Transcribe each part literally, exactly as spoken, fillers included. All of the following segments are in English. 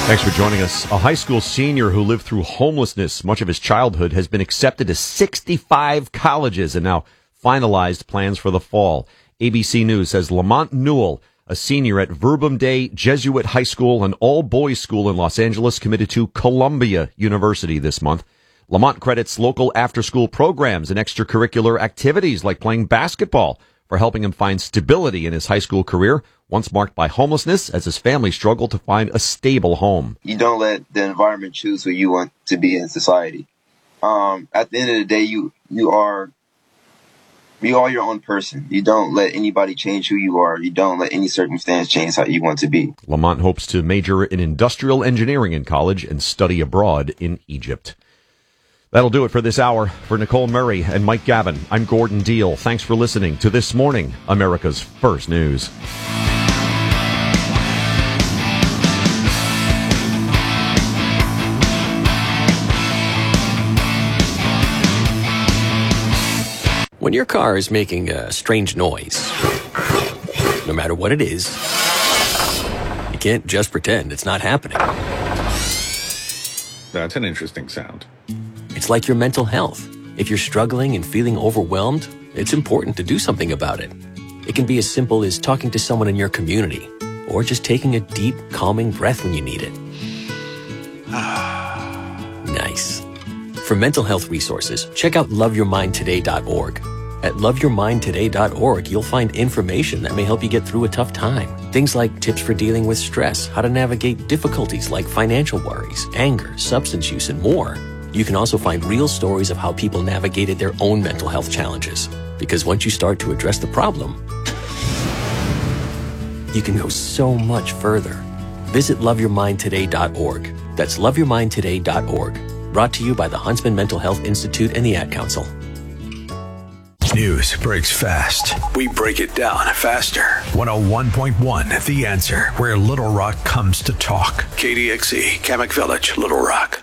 Thanks for joining us. A high school senior who lived through homelessness much of his childhood has been accepted to sixty-five colleges and now finalized plans for the fall. A B C News says Lamont Newell, a senior at Verbum Day Jesuit High School, an all-boys school in Los Angeles, committed to Columbia University this month. Lamont credits local after-school programs and extracurricular activities like playing basketball for helping him find stability in his high school career, once marked by homelessness as his family struggled to find a stable home. You don't let the environment choose who you want to be in society. Um, at the end of the day, you you are you are your own person. You don't let anybody change who you are. You don't let any circumstance change how you want to be. Lamont hopes to major in industrial engineering in college and study abroad in Egypt. That'll do it for this hour. For Nicole Murray and Mike Gavin, I'm Gordon Deal. Thanks for listening to This Morning, America's First News. When your car is making a strange noise, no matter what it is, you can't just pretend it's not happening. That's an interesting sound. It's like your mental health. If you're struggling and feeling overwhelmed, it's important to do something about it. It can be as simple as talking to someone in your community, or just taking a deep, calming breath when you need it. Nice. For mental health resources, check out love your mind today dot org. At love your mind today dot org, you'll find information that may help you get through a tough time. Things like tips for dealing with stress, how to navigate difficulties like financial worries, anger, substance use, and more. You can also find real stories of how people navigated their own mental health challenges. Because once you start to address the problem, you can go so much further. Visit love your mind today dot org. That's love your mind today dot org. Brought to you by the Huntsman Mental Health Institute and the Ad Council. News breaks fast. We break it down faster. one oh one point one, The Answer, where Little Rock comes to talk. K D X E, Kamak Village, Little Rock.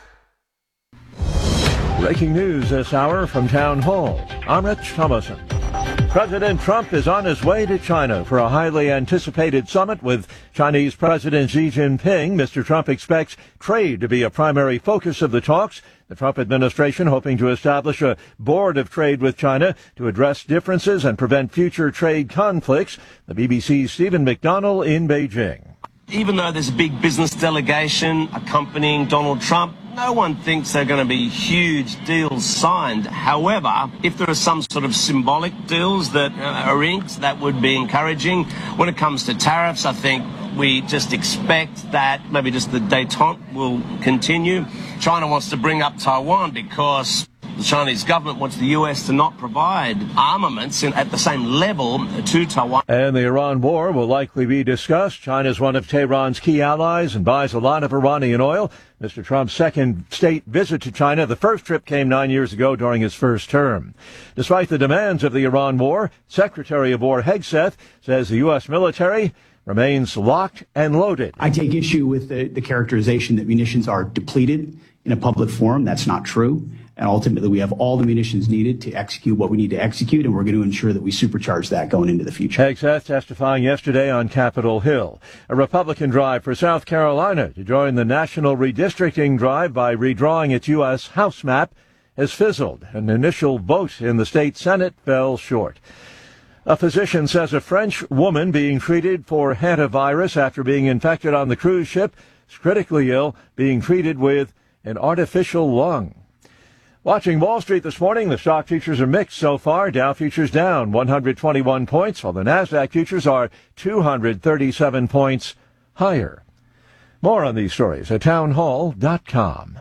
Breaking news this hour from Town Hall. I'm Rich Thomason. President Trump is on his way to China for a highly anticipated summit with Chinese President Xi Jinping. Mister Trump expects trade to be a primary focus of the talks. The Trump administration hoping to establish a board of trade with China to address differences and prevent future trade conflicts. The B B C's Stephen McDonnell in Beijing. Even though there's a big business delegation accompanying Donald Trump, no one thinks there are going to be huge deals signed. However, if there are some sort of symbolic deals that are inked, that would be encouraging. When it comes to tariffs, I think we just expect that maybe just the détente will continue. China wants to bring up Taiwan because the Chinese government wants the U S to not provide armaments at the same level to Taiwan. And the Iran war will likely be discussed. China is one of Tehran's key allies and buys a lot of Iranian oil. Mister Trump's second state visit to China. The first trip came nine years ago during his first term. Despite the demands of the Iran war, Secretary of War Hegseth says the U S military remains locked and loaded. I take issue with the, the characterization that munitions are depleted in a public forum. That's not true. And ultimately, we have all the munitions needed to execute what we need to execute, and we're going to ensure that we supercharge that going into the future. Hegseth testifying yesterday on Capitol Hill. A Republican drive for South Carolina to join the national redistricting drive by redrawing its U S House map has fizzled. An initial vote in the state Senate fell short. A physician says a French woman being treated for hantavirus after being infected on the cruise ship is critically ill, being treated with an artificial lung. Watching Wall Street this morning, the stock futures are mixed so far. Dow futures down one hundred twenty-one points, while the Nasdaq futures are two hundred thirty-seven points higher. More on these stories at townhall dot com.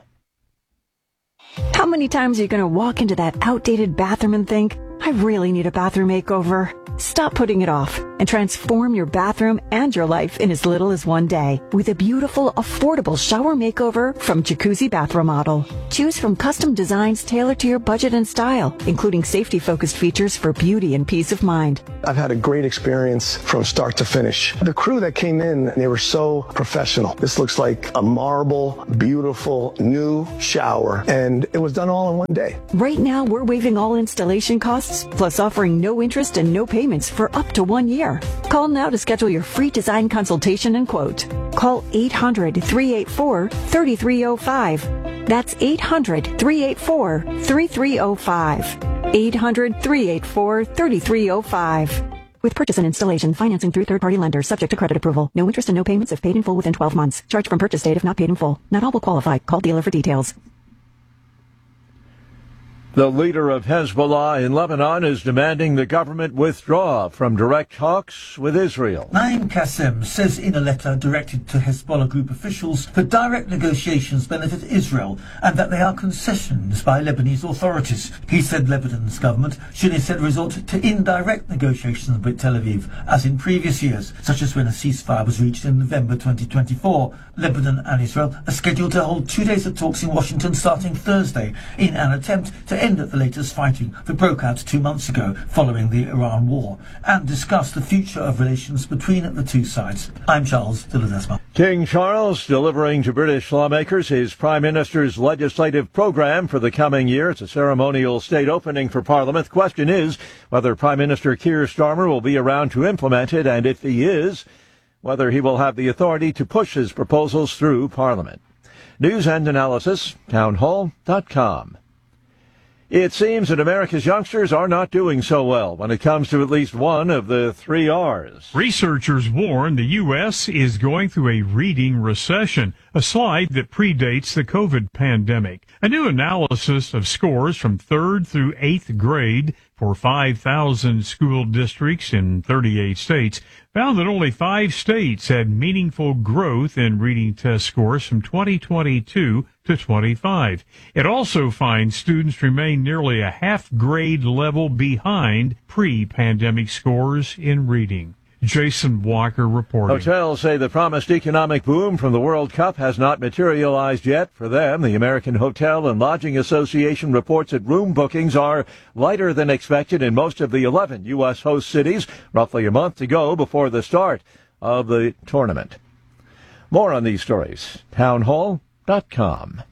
How many times are you going to walk into that outdated bathroom and think, I really need a bathroom makeover? Stop putting it off and transform your bathroom and your life in as little as one day with a beautiful, affordable shower makeover from Jacuzzi Bath Remodel. Choose from custom designs tailored to your budget and style, including safety-focused features for beauty and peace of mind. I've had a great experience from start to finish. The crew that came in, they were so professional. This looks like a marble, beautiful, new shower, and it was done all in one day. Right now, we're waiving all installation costs, plus offering no interest and no payments for up to one year. Call now to schedule your free design consultation and quote. Call eight hundred, three eight four, three three zero five. That's eight hundred, three eight four, three three zero five. eight hundred, three eight four, three three zero five. With purchase and installation, financing through third-party lenders, subject to credit approval. No interest and no payments if paid in full within twelve months. Charge from purchase date if not paid in full. Not all will qualify. Call dealer for details. The leader of Hezbollah in Lebanon is demanding the government withdraw from direct talks with Israel. Naim Qassem says in a letter directed to Hezbollah group officials that direct negotiations benefit Israel and that they are concessions by Lebanese authorities. He said Lebanon's government should instead resort to indirect negotiations with Tel Aviv, as in previous years, such as when a ceasefire was reached in November twenty twenty-four. Lebanon and Israel are scheduled to hold two days of talks in Washington starting Thursday in an attempt to end the latest fighting that broke out two months ago following the Iran war and discuss the future of relations between the two sides. I'm Charles de Ledesma. King Charles delivering to British lawmakers his Prime Minister's legislative program for the coming year. It's a ceremonial state opening for Parliament. The question is whether Prime Minister Keir Starmer will be around to implement it, and if he is, whether he will have the authority to push his proposals through Parliament. News and analysis, townhall dot com. It seems that America's youngsters are not doing so well when it comes to at least one of the three R's. Researchers warn the U S is going through a reading recession, a slide that predates the COVID pandemic. A new analysis of scores from third through eighth grade for five thousand school districts in thirty-eight states found that only five states had meaningful growth in reading test scores from twenty twenty-two to twenty-five. It also finds students remain nearly a half grade level behind pre-pandemic scores in reading. Jason Walker reporting. Hotels say the promised economic boom from the World Cup has not materialized yet. For them, the American Hotel and Lodging Association reports that room bookings are lighter than expected in most of the eleven U S host cities, roughly a month to go before the start of the tournament. More on these stories, townhall dot com.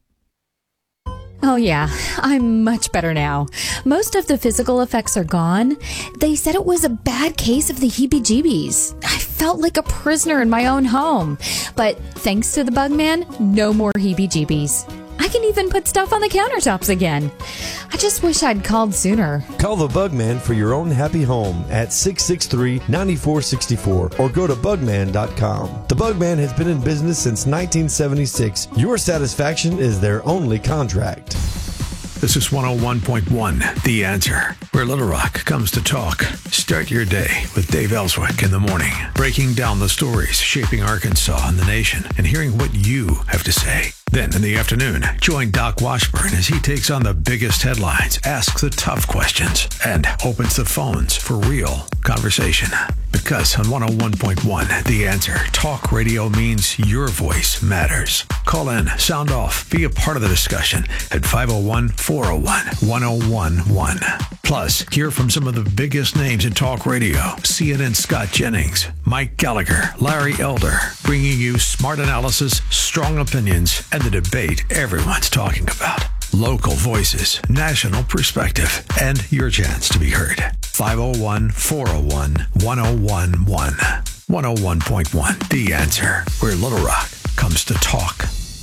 Oh, yeah, I'm much better now. Most of the physical effects are gone. They said it was a bad case of the heebie-jeebies. I felt like a prisoner in my own home. But thanks to the Bugman, no more heebie-jeebies. I can even put stuff on the countertops again. I just wish I'd called sooner. Call the Bugman for your own happy home at six six three, nine four six four or go to bugman dot com. The Bugman has been in business since nineteen seventy-six. Your satisfaction is their only contract. This is one oh one point one, The Answer, where Little Rock comes to talk. Start your day with Dave Ellswick in the morning, breaking down the stories shaping Arkansas and the nation and hearing what you have to say. Then in the afternoon, join Doc Washburn as he takes on the biggest headlines, asks the tough questions, and opens the phones for real conversation. Because on one oh one point one, The Answer, talk radio means your voice matters. Call in, sound off, be a part of the discussion at five oh one, four oh one, one oh one one. Plus, hear from some of the biggest names in talk radio. C N N's Scott Jennings, Mike Gallagher, Larry Elder, bringing you smart analysis, strong opinions, and the debate everyone's talking about. Local voices, national perspective, and your chance to be heard. five oh one, four oh one, one oh one one. one oh one point one, The Answer, where Little Rock comes to talk.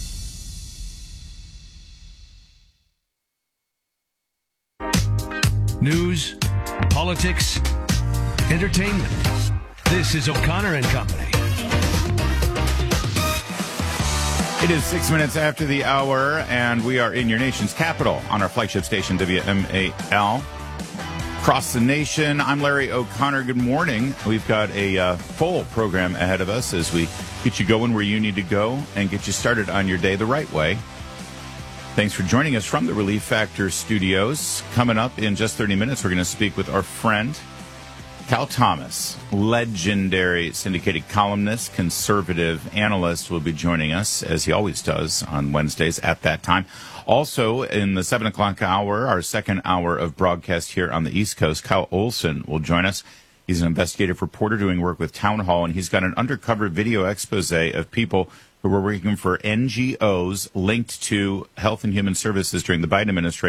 News, politics, entertainment. This is O'Connor and Company. It is six minutes after the hour, and we are in your nation's capital on our flagship station, W M A L. Across the nation, I'm Larry O'Connor. Good morning. We've got a uh, full program ahead of us as we get you going where you need to go and get you started on your day the right way. Thanks for joining us from the Relief Factor studios. Coming up in just thirty minutes, we're going to speak with our friend, Cal Thomas, legendary syndicated columnist, conservative analyst, will be joining us, as he always does, on Wednesdays at that time. Also, in the seven o'clock hour, our second hour of broadcast here on the East Coast, Kyle Olson will join us. He's an investigative reporter doing work with Town Hall, and he's got an undercover video expose of people who were working for N G Os linked to Health and Human Services during the Biden administration.